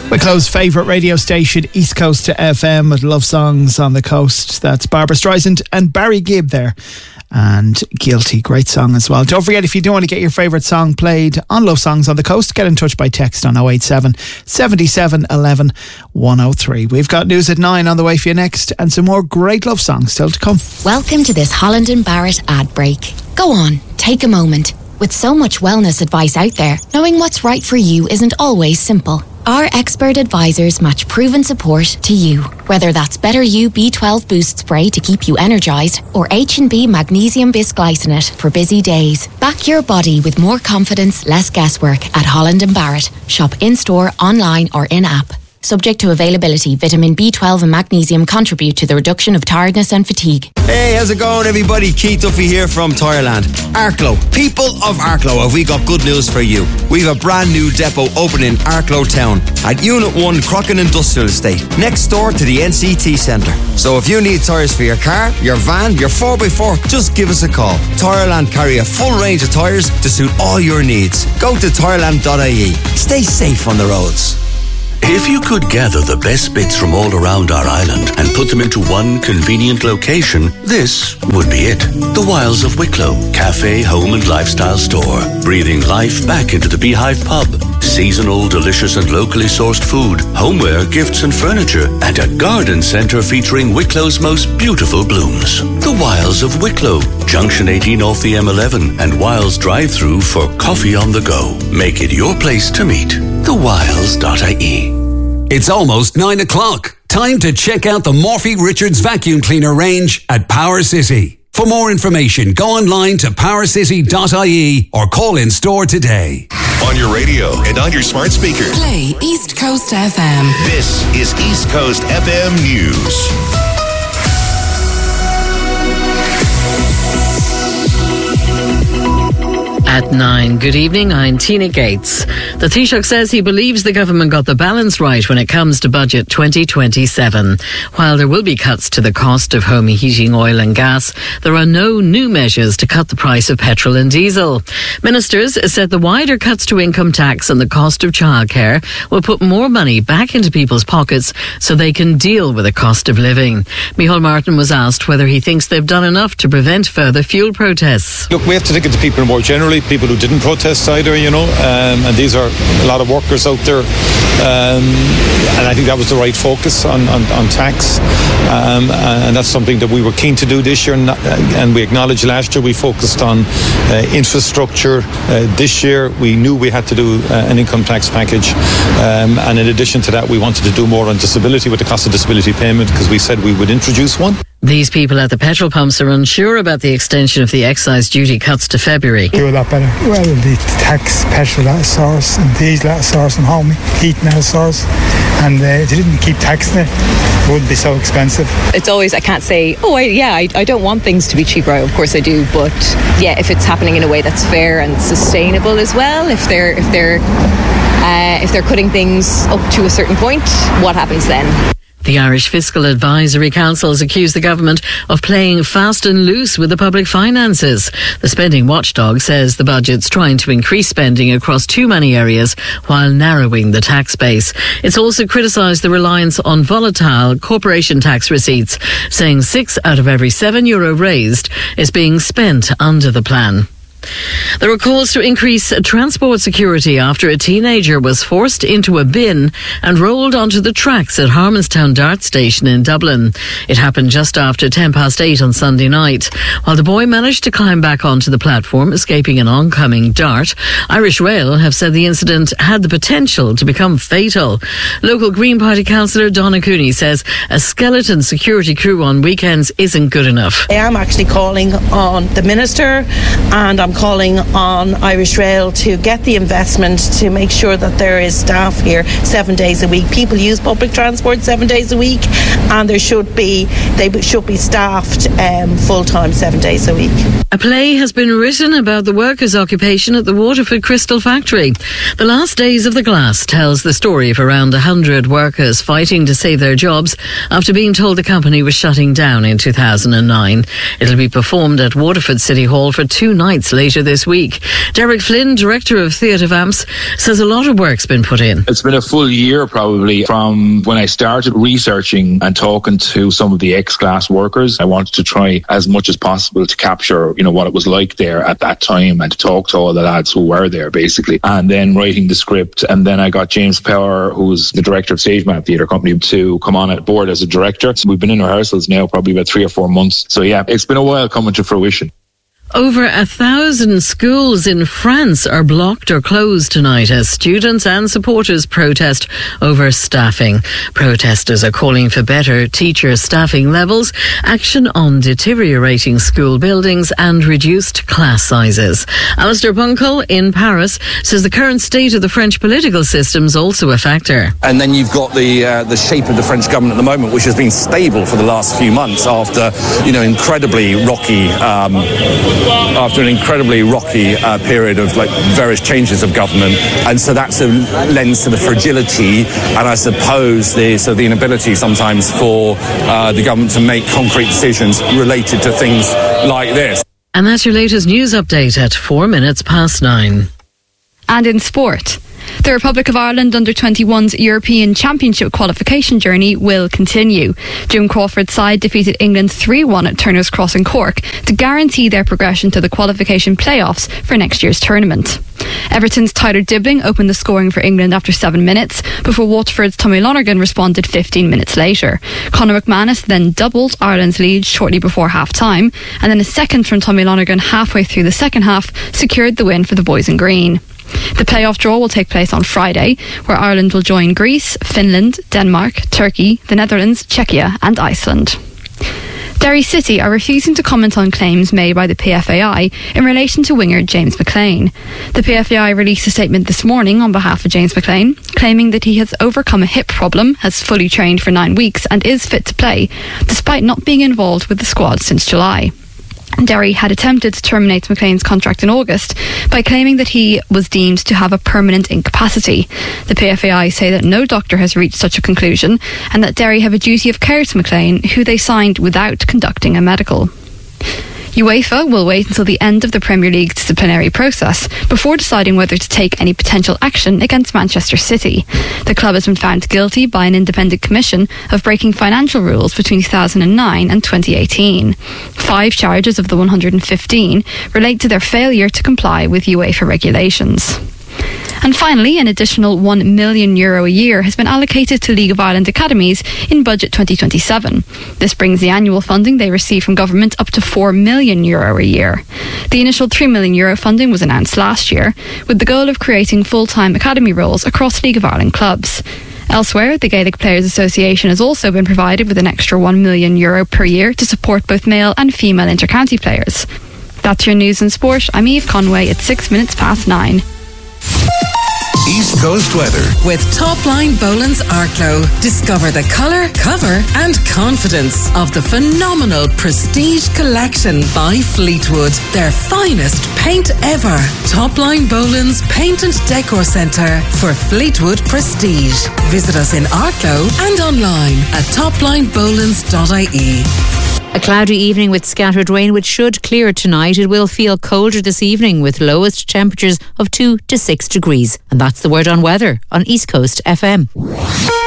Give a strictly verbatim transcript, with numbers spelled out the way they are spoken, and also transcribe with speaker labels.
Speaker 1: Wicklow's favourite radio station, East Coast to F M, with love songs on the coast. That's Barbara Streisand and Barry Gibb there. And Guilty, great song as well. Don't forget, if you do want to get your favourite song played on Love Songs on the Coast, get in touch by text on oh eight seven, seven seven one one, one oh three. We've got news at nine on the way for you next, and some more great love songs still to come.
Speaker 2: Welcome to this Holland and Barrett ad break. Go on, take a moment. With so much wellness advice out there, knowing what's right for you isn't always simple. Our expert advisors match proven support to you. Whether that's Better You B twelve Boost Spray to keep you energised, or H and B Magnesium Bisglycinate for busy days. Back your body with more confidence, less guesswork at Holland and Barrett. Shop in-store, online or in-app. Subject to availability, vitamin B twelve and magnesium contribute to the reduction of tiredness and fatigue.
Speaker 3: Hey, how's it going, everybody? Keith Duffy here from Tireland. Arklow, people of Arklow, have we got good news for you? We've a brand new depot opening in Arklow Town at Unit one Crockin Industrial Estate, next door to the N C T Centre. So if you need tyres for your car, your van, your four by four, just give us a call. Tireland carry a full range of tyres to suit all your needs. Go to tireland dot I E. Stay safe on the roads.
Speaker 4: If you could gather the best bits from all around our island and put them into one convenient location, this would be it. The Wilds of Wicklow, cafe, home and lifestyle store. Breathing life back into the Beehive pub. Seasonal, delicious and locally sourced food, homeware, gifts and furniture, and a garden centre featuring Wicklow's most beautiful blooms. The Wilds of Wicklow, Junction eighteen off the M eleven, and Wilds drive-through for coffee on the go. Make it your place to meet. the wilds dot I E.
Speaker 5: It's almost nine o'clock. Time to check out the Morphy Richards vacuum cleaner range at Power City. For more information, go online to power city dot I E or call in store today.
Speaker 6: On your radio and on your smart speaker.
Speaker 7: Play East Coast F M.
Speaker 6: This is East Coast F M News.
Speaker 8: At nine, good evening, I'm Tina Gates. The Taoiseach says he believes the government got the balance right when it comes to budget twenty twenty-seven. While there will be cuts to the cost of home heating oil and gas, there are no new measures to cut the price of petrol and diesel. Ministers said the wider cuts to income tax and the cost of childcare will put more money back into people's pockets so they can deal with the cost of living. Micheál Martin was asked whether he thinks they've done enough to prevent further fuel protests.
Speaker 9: Look, we have to think of the people more generally. People who didn't protest either, you know, um, and these are a lot of workers out there, um, and I think that was the right focus on, on, on tax, um, and that's something that we were keen to do this year, and, and we acknowledged last year we focused on uh, infrastructure. Uh, this year we knew we had to do uh, an income tax package, um, and in addition to that we wanted to do more on disability with the cost of disability payment, because we said we would introduce one.
Speaker 8: These people at the petrol pumps are unsure about the extension of the excise duty cuts to February.
Speaker 10: Do a lot better. Well, the tax, petrol at a source, and diesel at a source, and home heating at a source. And uh, if they didn't keep taxing it, it wouldn't be so expensive.
Speaker 11: It's always, I can't say, oh, I, yeah, I, I don't want things to be cheaper. Of course I do. But yeah, if it's happening in a way that's fair and sustainable as well, if they're, if they're, uh, if they're cutting things up to a certain point, what happens then?
Speaker 8: The Irish Fiscal Advisory Council has accused the government of playing fast and loose with the public finances. The spending watchdog says the budget's trying to increase spending across too many areas while narrowing the tax base. It's also criticised the reliance on volatile corporation tax receipts, saying six out of every seven euro raised is being spent under the plan. There were calls to increase transport security after a teenager was forced into a bin and rolled onto the tracks at Harmonstown Dart Station in Dublin. It happened just after ten past eight on Sunday night. While the boy managed to climb back onto the platform, escaping an oncoming dart, Irish Rail have said the incident had the potential to become fatal. Local Green Party councillor Donna Cooney says a skeleton security crew on weekends isn't good enough.
Speaker 12: I am actually calling on the Minister, and I'm calling on Irish Rail to get the investment to make sure that there is staff here seven days a week. People use public transport seven days a week, and there should be they should be staffed um, full time seven days a week.
Speaker 8: A play has been written about the workers' occupation at the Waterford Crystal Factory. The Last Days of the Glass tells the story of around one hundred workers fighting to save their jobs after being told the company was shutting down in two thousand nine. It'll be performed at Waterford City Hall for two nights later this week. Derek Flynn, Director of Theatre Vamps, says a lot of work's been put in.
Speaker 13: It's been a full year probably from when I started researching and talking to some of the ex-class workers. I wanted to try as much as possible to capture, you know, what it was like there at that time and to talk to all the lads who were there basically. And then writing the script, and then I got James Power, who's the director of Stage Map Theatre Company, to come on at board as a director. So we've been in rehearsals now probably about three or four months. So yeah, it's been a while coming to fruition.
Speaker 8: Over a thousand schools in France are blocked or closed tonight as students and supporters protest over staffing. Protesters are calling for better teacher staffing levels, action on deteriorating school buildings and reduced class sizes. Alistair Bunkle in Paris says the current state of the French political system is also a factor.
Speaker 14: And then you've got the uh, the shape of the French government at the moment, which has been stable for the last few months after, you know, incredibly rocky um, after an incredibly rocky uh, period of like various changes of government, and so that's a lens to the fragility and I suppose the so the inability sometimes for uh, the government to make concrete decisions related to things like this.
Speaker 8: And that's your latest news update at four minutes past nine.
Speaker 15: And in sport, the Republic of Ireland under twenty-one's European Championship qualification journey will continue. Jim Crawford's side defeated England three one at Turner's Cross in Cork to guarantee their progression to the qualification playoffs for next year's tournament. Everton's Tyler Dibling opened the scoring for England after seven minutes before Waterford's Tommy Lonergan responded fifteen minutes later. Conor McManus then doubled Ireland's lead shortly before half-time, and then a second from Tommy Lonergan halfway through the second half secured the win for the boys in green. The playoff draw will take place on Friday, where Ireland will join Greece, Finland, Denmark, Turkey, the Netherlands, Czechia and Iceland. Derry City are refusing to comment on claims made by the P F A I in relation to winger James McLean. The P F A I released a statement this morning on behalf of James McLean, claiming that he has overcome a hip problem, has fully trained for nine weeks and is fit to play, despite not being involved with the squad since July. Derry had attempted to terminate McLean's contract in August by claiming that he was deemed to have a permanent incapacity. The P F A I say that no doctor has reached such a conclusion and that Derry have a duty of care to McLean, who they signed without conducting a medical. UEFA will wait until the end of the Premier League's disciplinary process before deciding whether to take any potential action against Manchester City. The club has been found guilty by an independent commission of breaking financial rules between two thousand nine and twenty eighteen. Five charges of the one hundred fifteen relate to their failure to comply with UEFA regulations. And finally, an additional one million euro a year has been allocated to League of Ireland academies in Budget twenty twenty-seven. This brings the annual funding they receive from government up to four million euro a year. The initial three million euro funding was announced last year, with the goal of creating full-time academy roles across League of Ireland clubs. Elsewhere, the Gaelic Players Association has also been provided with an extra one million euro per year to support both male and female inter-county players. That's your news and sport. I'm Eve Conway at six minutes past nine.
Speaker 6: East Coast weather.
Speaker 7: With Topline Boland's Arklow. Discover the colour, cover and confidence of the phenomenal Prestige Collection by Fleetwood. Their finest paint ever. Topline Boland's Paint and Decor Centre for Fleetwood Prestige. Visit us in Arklow and online at topline bolands dot I E.
Speaker 16: A cloudy evening with scattered rain, which should clear tonight. It will feel colder this evening with lowest temperatures of two to six degrees. And that's the word on weather on East Coast F M.